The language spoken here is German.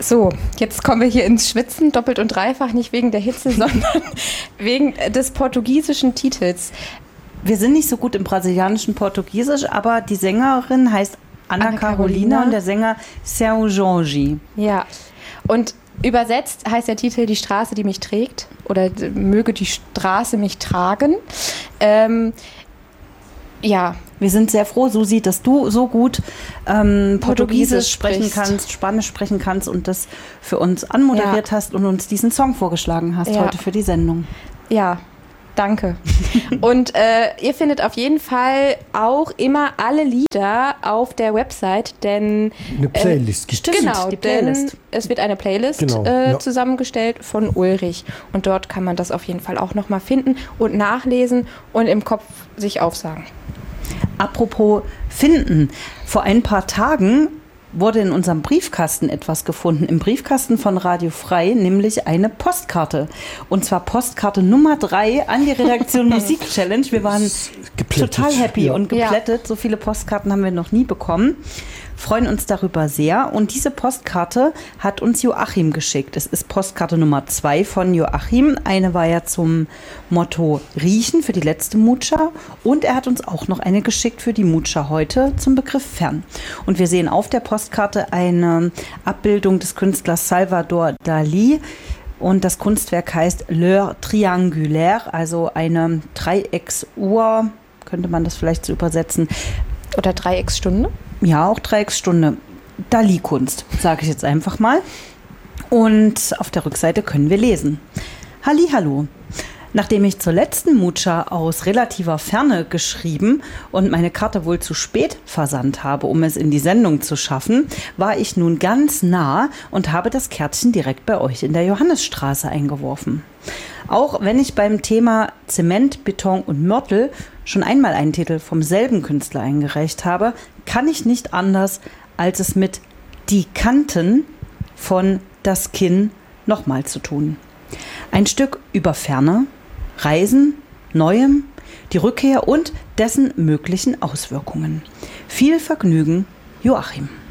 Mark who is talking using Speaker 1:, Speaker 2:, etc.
Speaker 1: So, jetzt kommen wir hier ins Schwitzen, doppelt und dreifach, nicht wegen der Hitze, sondern wegen des portugiesischen Titels.
Speaker 2: Wir sind nicht so gut im brasilianischen Portugiesisch, aber die Sängerin heißt Ana Carolina und der Sänger Seu Jorge.
Speaker 1: Ja, und übersetzt heißt der Titel Die Straße, die mich trägt oder möge die Straße mich tragen. Ja.
Speaker 2: Wir sind sehr froh, Susi, dass du so gut Portugiesisch sprechen kannst, Spanisch sprechen kannst und das für uns anmoderiert hast und uns diesen Song vorgeschlagen hast heute für die Sendung.
Speaker 1: Ja, danke. Und ihr findet auf jeden Fall auch immer alle Lieder auf der Website, denn
Speaker 3: eine Playlist.
Speaker 1: Stimmt, genau, die Playlist. Denn es wird eine Playlist zusammengestellt von Ulrich und dort kann man das auf jeden Fall auch nochmal finden und nachlesen und im Kopf sich aufsagen.
Speaker 2: Apropos finden, vor ein paar Tagen wurde in unserem Briefkasten etwas gefunden. Im Briefkasten von Radio Frei, nämlich eine Postkarte. Und zwar Postkarte Nummer 3 an die Redaktion Musik Challenge. Wir waren total happy und geplättet. So viele Postkarten haben wir noch nie bekommen. Freuen uns darüber sehr. Und diese Postkarte hat uns Joachim geschickt. Es ist Postkarte Nummer 2 von Joachim. Eine war ja zum Motto Riechen für die letzte Mutscha. Und er hat uns auch noch eine geschickt für die Mutscha heute zum Begriff Fern. Und wir sehen auf der Postkarte eine Abbildung des Künstlers Salvador Dalí. Und das Kunstwerk heißt L'heure triangulaire, also eine Dreiecksuhr, könnte man das vielleicht so übersetzen.
Speaker 1: Oder Dreiecksstunde?
Speaker 2: Ja, auch Dreiecksstunde. Dalí-Kunst, sage ich jetzt einfach mal. Und auf der Rückseite können wir lesen. Hallihallo. Nachdem ich zur letzten Mutscha aus relativer Ferne geschrieben und meine Karte wohl zu spät versandt habe, um es in die Sendung zu schaffen, war ich nun ganz nah und habe das Kärtchen direkt bei euch in der Johannesstraße eingeworfen. Auch wenn ich beim Thema Zement, Beton und Mörtel schon einmal einen Titel vom selben Künstler eingereicht habe, kann ich nicht anders, als es mit Die Kanten von Das Kinn nochmal zu tun. Ein Stück über Ferne, Reisen, Neuem, die Rückkehr und dessen möglichen Auswirkungen. Viel Vergnügen, Joachim.